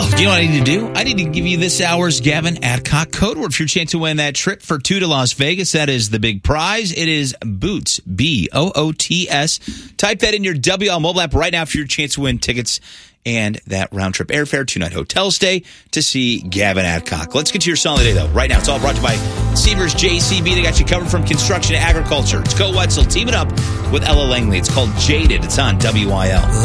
Well, you know what I need to do? I need to give you this hour's Gavin Adcock code word for your chance to win that trip for 2 to Las Vegas. That is the big prize. It is BOOTS, BOOTS. Type that in your WL mobile app right now for your chance to win tickets and that round-trip airfare, 2-night hotel stay to see Gavin Adcock. Let's get to your song of the day, though. Right now, it's all brought to you by Seavers JCB. They got you covered from construction to agriculture. It's Co Wetzel teaming up with Ella Langley. It's called Jaded. It's on WIL.